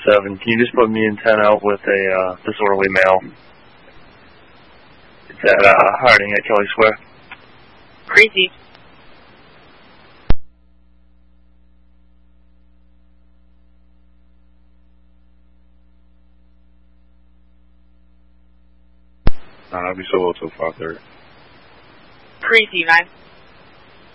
7. Can you just put me in 10 out with a disorderly male? It's at Harding at Kelly Square. Crazy. I'll be solo till 5:30. Crazy, man.